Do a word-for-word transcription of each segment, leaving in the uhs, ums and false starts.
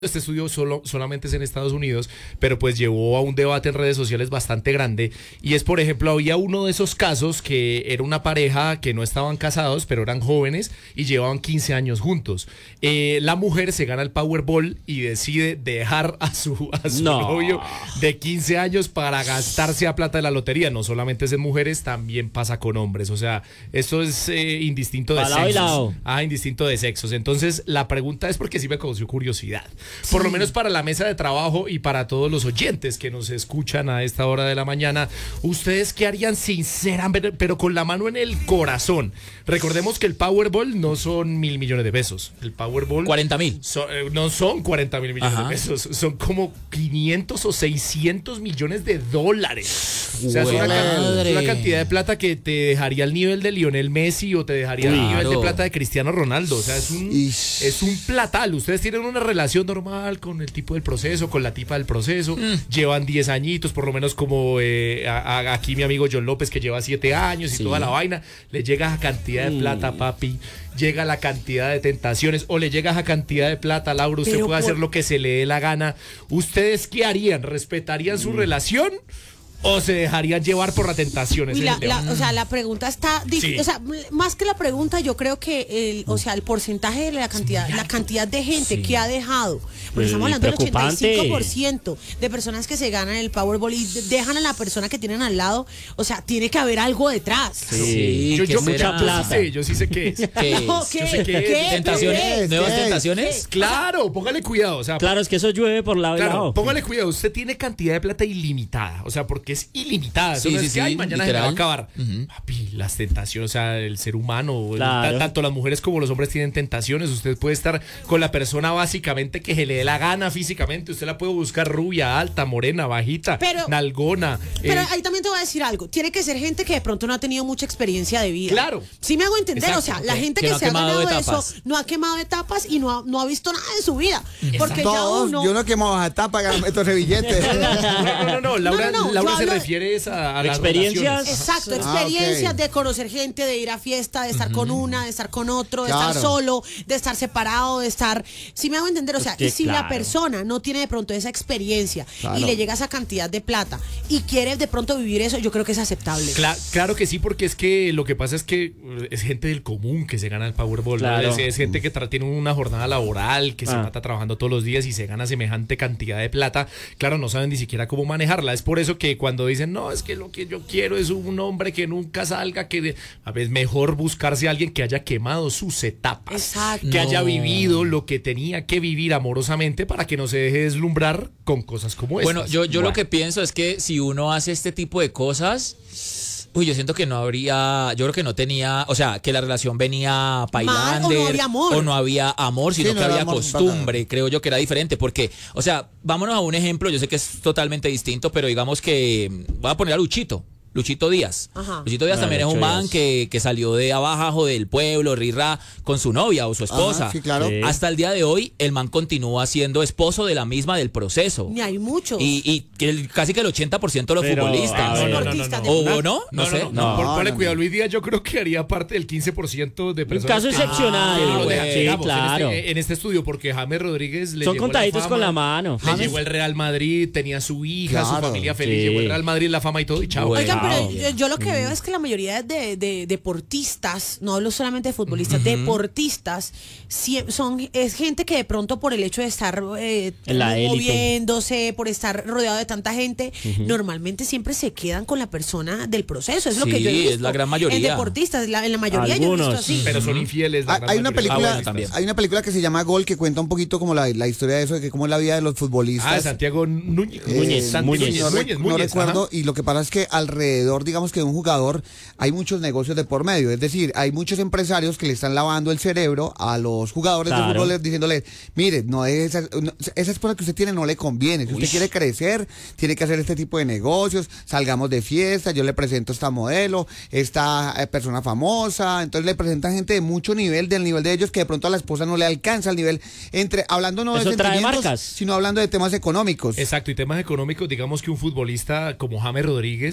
Este estudio solo, solamente es en Estados Unidos, pero pues llevó a un debate en redes sociales bastante grande. Y es, por ejemplo, había uno de esos casos que era una pareja que no estaban casados, pero eran jóvenes y llevaban quince años juntos. Eh, la mujer se gana el Powerball y decide dejar a su, a su no. novio de quince años para gastarse a plata de la lotería. No solamente es en mujeres, también pasa con hombres. O sea, esto es eh, indistinto de Lado y sexos. lado. Ah, indistinto de sexos. Entonces, la pregunta es porque sí me causó curiosidad. Por lo menos para la mesa de trabajo y para todos los oyentes que nos escuchan a esta hora de la mañana, ¿ustedes qué harían sinceramente, pero con la mano en el corazón? Recordemos que el Powerball no son mil millones de pesos. El Powerball... cuarenta mil. So, eh, no son cuarenta mil millones Ajá. de pesos. Son como quinientos o seiscientos millones de dólares. O sea, es una, can- es una cantidad de plata que te dejaría al nivel de Lionel Messi o te dejaría Uy, al nivel claro. de plata de Cristiano Ronaldo. O sea, es un, Ish. es un platal. Ustedes tienen una relación normal con el tipo del proceso, con la tipa del proceso. Mm. Llevan diez añitos, por lo menos como eh, a- a- aquí mi amigo John López, que lleva siete años y Sí. toda la vaina. Le llega a cantidad de plata, papi. Llega la cantidad de tentaciones o le llega a cantidad de plata, Laura. Usted Pero puede por- hacer lo que se le dé la gana. ¿Ustedes qué harían? ¿Respetarían su relación o se dejarían llevar por la tentación? Ese Uy, es la, el tema. la- o sea, la pregunta está difícil. Sí. O sea, m- más que la pregunta, yo creo que el, o sea, el porcentaje de la cantidad, la cantidad de gente Sí. que ha dejado, porque Pues, estamos hablando del ochenta y preocupante. cinco por ciento de personas que se ganan el Powerball y de- dejan a la persona que tienen al lado, o sea, tiene que haber algo detrás. Sí, yo, ¿qué yo, será? yo sí sé, yo sí sé qué es. ¿Qué es? No, ¿qué? Yo sé qué es. ¿Qué? ¿Tentaciones? ¿Qué? ¿Nuevas ¿Qué? tentaciones? Claro, póngale cuidado. O sea, Claro, es que eso llueve por lado y Claro, lado. póngale cuidado, usted tiene cantidad de plata ilimitada, o sea, porque es ilimitada, eso Sí, no sí, es que sí, ay, mañana se me va a literal. acabar. Ujú. Papi, las tentaciones, o sea, el ser humano, el- Claro. ta- tanto las mujeres como los hombres tienen tentaciones, usted puede estar con la persona básicamente que se le dé la gana físicamente, usted la puede buscar rubia, alta, morena, bajita, Pero- nalgona. Pero eh, ahí también te voy a decir algo. Tiene que ser gente que de pronto no ha tenido mucha experiencia de vida. Claro. Sí me hago entender. Exacto. O sea, la Que- gente que que, no ha se ha quemado ganado etapas. eso no ha quemado etapas y no ha, no ha visto nada en su vida. Porque ya Todos, uno... yo no quemo baja tapa, que meto ese billete. no, no, no, no, Laura, No, no, no, Laura yo se hablo de- refiere es a, a las Experiencias. relaciones. Exacto, Ah, experiencias ok. de conocer gente, de ir a fiesta, de estar con una, de estar con otro, de estar Claro. solo, de estar separado, de estar... Sí me hago entender, o sea, que y si claro. la persona no tiene de pronto esa experiencia Claro. y le llega esa cantidad de plata y quiere de pronto vivir eso, yo creo que es aceptable. Cla- claro que sí, porque es que lo que pasa es que eh, es gente del común que se gana el Powerball. ¿no? Claro. Es, es gente que tra- tiene una jornada laboral, que se Ah. mata trabajando todos los días y se gana semejante cantidad de plata. Claro, no saben ni siquiera cómo manejarla. Es por eso que cuando dicen, no, es que lo que yo quiero es un hombre que nunca salga, que de-". a ver, es mejor buscarse a alguien que haya quemado sus etapas. Exacto. Que No. haya vivido lo que tenía que vivir amorosamente para que no se deje deslumbrar con cosas como estas. Bueno, yo, yo lo Bueno. que pienso es que si uno hace este tipo de cosas, uy, yo siento que no habría, yo creo que no tenía, o sea, que la relación venía pailander, o no había amor. o no había amor, sino Sí, no que era había amor, costumbre, creo yo que era diferente, porque, o sea, vámonos a un ejemplo, yo sé que es totalmente distinto, pero digamos que, voy a poner a Luchito. Luchito Díaz. Ajá. Luchito Díaz Ah, también es un Lucho man Díaz. que, que salió de abajo del pueblo, rirra, con su novia o su esposa. Ajá, sí, claro. Sí. Hasta el día de hoy, el man continúa siendo esposo de la misma del proceso. Ni hay muchos. Y, y que el- casi que el ochenta por ciento de los Pero, futbolistas. a ver. Deportistas de ¿O fútbol. o no? No, No, sé. no, no, No, por- no, ponle no. cuidado, Luis Díaz yo creo que haría parte del quince por ciento de Un personas caso que- excepcional. que no lo güey. dejan, Sí, digamos, claro. en, este, en este estudio, porque James Rodríguez le Son llegó contaditos la con fama, la mano. Le James- llegó el Real Madrid, tenía su hija, su Claro. familia feliz, Sí. llegó el Real Madrid, la fama y todo, y chao. Güey. Oigan, pero Chao. yo, yo lo que veo es que la mayoría de, de deportistas, no hablo solamente de futbolistas, deportistas, sie- son es gente que de pronto por el hecho de estar eh, En la élite. moviéndose, por estar rodeado de tanta gente, normalmente siempre se quedan con la persona del proceso. Es lo que Sí, yo he visto. es la gran mayoría. En deportistas, la- en la mayoría yo he visto Algunos. así. Pero son infieles. la Hay, gran hay una mayoría. película, Ah, bueno, también. hay una película que se llama Gol que cuenta un poquito como la, la historia de eso, de que cómo es la vida de los futbolistas. Ah, de Santiago Núñez. Eh, Núñez, Santi Núñez. Núñez, no, re- Núñez, no Núñez, recuerdo, ajá. y lo que pasa es que alrededor, digamos que de un jugador, hay muchos negocios de por medio, es decir, hay muchos empresarios que le están lavando el cerebro a los jugadores de Claro. fútbol diciéndole, mire, no es esa, no- esa esposa que usted tiene no le conviene, si usted Uy. quiere crecer, tiene que hacer este tipo de negocios, salgamos de fiesta, yo le presento esta modelo, esta eh, persona famosa, entonces le presentan gente de mucho nivel, del nivel de ellos, que de pronto a la esposa no le alcanza el nivel, entre hablando no de Eso trae sentimientos, marcas. sino hablando de temas económicos. Exacto, y temas económicos, digamos que un futbolista como James Rodríguez, que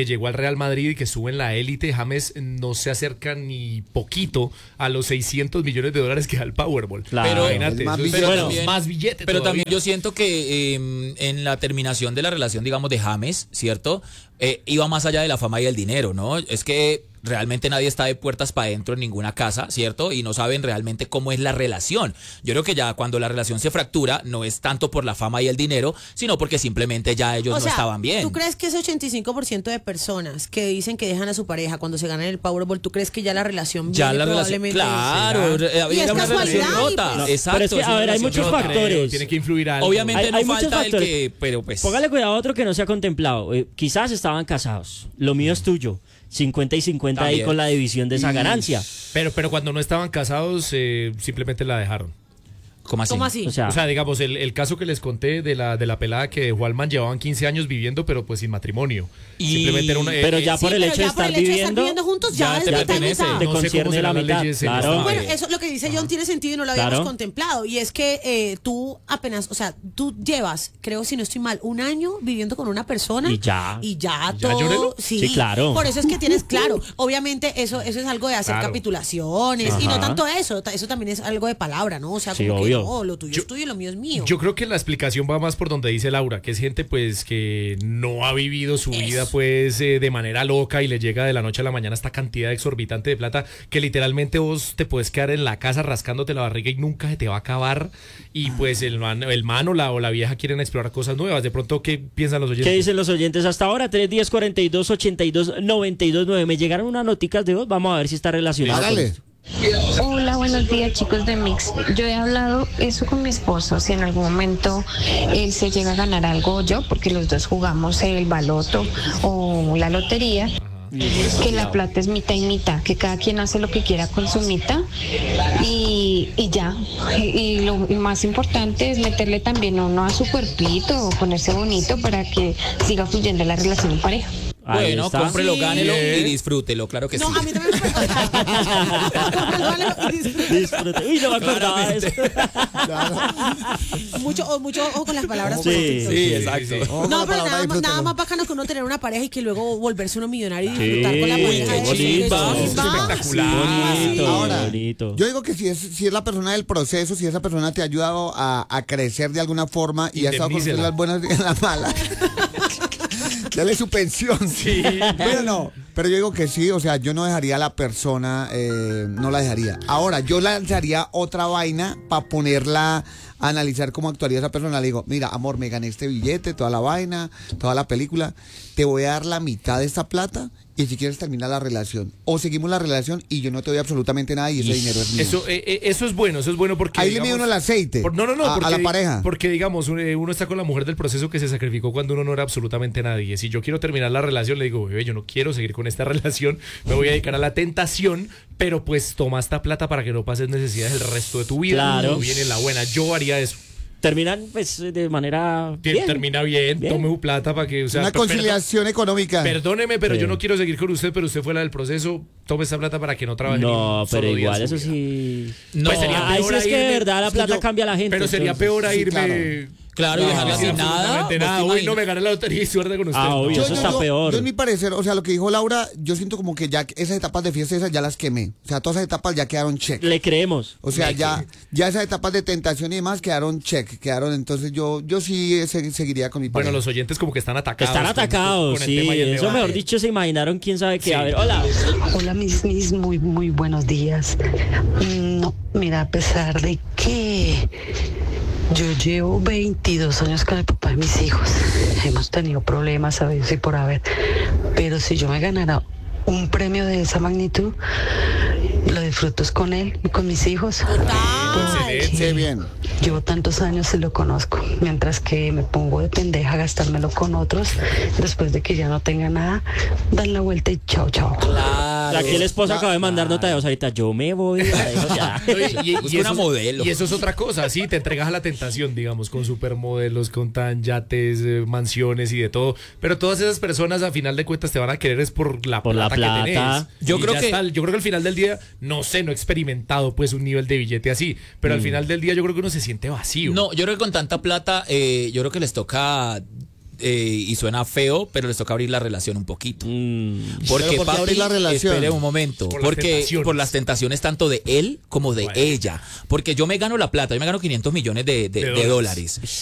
que llegó al Real Madrid y que sube en la élite, James no se acerca ni poquito a los seiscientos millones de dólares que da el Powerball. Claro. Pero, imagínate, más eso es pero bueno, también- más billete Pero todavía. también yo siento que eh, en la terminación de la relación, digamos, de James, ¿cierto? Eh, iba más allá de la fama y el dinero, ¿no? Es que realmente nadie está de puertas para adentro en ninguna casa, ¿cierto? Y no saben realmente cómo es la relación. Yo creo que ya cuando la relación se fractura, no es tanto por la fama y el dinero, sino porque simplemente ya ellos O no sea, estaban bien. ¿tú crees que ese ochenta y cinco por ciento de personas que dicen que dejan a su pareja cuando se ganan el Powerball, tú crees que ya la relación Ya viene la relación, probablemente claro, de eso? eh, Y es era una relación casualidad, y rota. pues- Exacto. Pero es que, es a una ver, hay relación muchos rota. factores. Tiene que influir algo. Obviamente Hay- no hay muchos falta el factores. que, pero pues. Póngale cuidado a otro que no se ha contemplado. Eh, quizás estaban casados. Lo mío es tuyo. cincuenta y cincuenta ahí También. con la división de esa ganancia. Pero, pero cuando no estaban casados, eh, simplemente la dejaron. ¿Cómo así? ¿Cómo así? O sea, O sea, digamos, el, el caso que les conté de la, de la pelada que dejó al man, llevaban quince años viviendo, pero pues sin matrimonio. Y- Simplemente era una... pero ya Sí, por el pero hecho de ya por estar el hecho de estar viviendo, viviendo juntos, ya ya, te es mitad y pertenece. mitad. te No sé cómo concierne la serán las mitad. leyes en Claro. esta- Bueno, Eh, eso lo que dice John tiene sentido y no lo habíamos Claro. contemplado. Y es que eh, tú apenas, o sea, tú llevas, creo si no estoy mal, un año viviendo con una persona. Y ya. Y ya ¿Y ya, todo. Llórelo? Sí, Sí, claro. Por eso es que tienes, claro, obviamente eso, eso es algo de hacer Claro. capitulaciones. Y no Ajá. tanto eso, ta- eso también es algo de palabra, ¿no? O sea, Sí, como obvio. que no, lo tuyo Yo- es tuyo y lo mío es mío. Yo creo que la explicación va más por donde dice Laura, que es gente pues que no ha vivido su vida Eso. pues eh, de manera loca y le llega de la noche a la mañana esta cantidad exorbitante de plata que literalmente vos te puedes quedar en la casa rascándote la barriga y nunca se te va a acabar y pues el man, el man o la, o la vieja quieren explorar cosas nuevas. De pronto, ¿qué piensan los oyentes? ¿qué dicen los oyentes hasta ahora? tres diez, cuarenta y dos, ochenta y dos, noventa y dos, nueve. Me llegaron unas noticas de voz. Vamos a ver si está relacionado con Hágale. esto. Hola, buenos días chicos de Mix. Yo he hablado eso con mi esposo, si en algún momento él se llega a ganar algo o yo, porque los dos jugamos el baloto o la lotería, que la plata es mitad y mitad, que cada quien hace lo que quiera con su mitad y, y ya. Y, y lo más importante es meterle también uno a su cuerpito o ponerse bonito para que siga fluyendo la relación en pareja. Ahí Bueno, está. cómprelo, Sí. gánelo y disfrútelo, claro que No, sí. a mí también me Disfrute. Uy, no me acordaba de eso. mucho, o- mucho ojo con las palabras. Sí, poquitos. Sí, exacto. Ojo con No, la pero palabra, nada, más- disfrútelo. nada más bacano que uno tener una pareja y que luego volverse uno millonario y Sí, disfrutar con la uy, pareja. qué Eso, bonito. qué Es chimba. espectacular. Bonito, Ahora, bonito. yo digo que si es, si es la persona del proceso, si esa persona te ha ayudado a, a crecer de alguna forma y ha estado con Indemnícela. las buenas y en las malas. Dale su pensión. Sí. Pero no, pero yo digo que sí, o sea, yo no dejaría a la persona, eh, no la dejaría. Ahora, yo lanzaría otra vaina para ponerla a analizar cómo actuaría esa persona. Le digo, mira, amor, me gané este billete, toda la vaina, toda la película, te voy a dar la mitad de esta plata y si quieres terminar la relación. O seguimos la relación y yo no te doy absolutamente nada y ese dinero es mío. Eso, eh, eh, eso es bueno, eso es bueno porque... Ahí le digamos, mide uno el aceite por- no, no, no, a- a porque, la pareja. Porque, digamos, un- eh, uno está con la mujer del proceso que se sacrificó cuando uno no era absolutamente nadie. Si yo quiero terminar la relación, le digo, bebé, yo no quiero seguir con esta relación, me voy a dedicar a la tentación, pero pues toma esta plata para que no pases necesidades el resto de tu vida. Claro. No viene la buena. Yo haría eso. Terminan pues de manera Te- bien. Termina bien, Bien. tome su plata para que... O sea, Una per- conciliación económica. Perdóneme, pero Sí. yo no quiero seguir con usted, pero usted fue la del proceso. Tome esa plata para que no trabaje. ni No, un pero solo día igual, en su eso vida. sí. No, Pues sería Ahí peor sí es a que de irme- verdad la es que plata yo- cambia a la gente. Pero sería entonces. peor a sí, irme. claro. Claro, y No, dejarla sin nada. absolutamente ¿vos nada. te Uy, no imaginas? me gané la lotería y suerte con usted. Ah, No. obvio, eso está peor. Yo en mi parecer, o sea, lo que dijo Laura, yo siento como que ya esas etapas de fiesta esas ya las quemé. O sea, todas esas etapas ya quedaron check. Le creemos. O sea, ya, ya esas etapas de tentación y demás quedaron check, quedaron, entonces yo, yo sí se- seguiría con mi pareja. Bueno, los oyentes como que están atacados. Están con- atacados, con el sí. tema y el Eso debate. mejor dicho se imaginaron quién sabe qué. Sí. A ver, hola. Hola mis, mis muy muy buenos días. Mm, No, mira, a pesar de que yo llevo veintidós años con el papá de mis hijos, hemos tenido problemas a veces y por haber, pero si yo me ganara un premio de esa magnitud, lo disfruto es con él y con mis hijos. Excelente. Sí, bien. Llevo tantos años y lo conozco, mientras que me pongo de pendeja a gastármelo con otros, después de que ya no tenga nada, dan la vuelta y chao, chao. Claro. Aquí el esposo acaba de mandar nota de voz ahorita. Yo me voy. la dejo ya. No, y, y- Busca y una eso, modelo. y eso es otra cosa, sí, te entregas a la tentación, digamos, con supermodelos, con tan yates, eh, mansiones y de todo. Pero todas esas personas, a final de cuentas, te van a querer es por la Por la plata que plata. tenés. Yo Y creo ya que- está, yo creo que al final del día, no sé, no he experimentado pues un nivel de billete así, pero al final del día yo creo que uno se siente vacío. No, yo creo que con tanta plata, eh, yo creo que les toca eh, y suena feo, pero les toca abrir la relación un poquito. Mm. Porque, ¿Pero por qué papi, abrir la relación? espere un momento, Por las porque tentaciones. por las tentaciones tanto de él como de Bueno. ella. Porque yo me gano la plata, yo me gano quinientos millones de, de- De de dólares. dólares.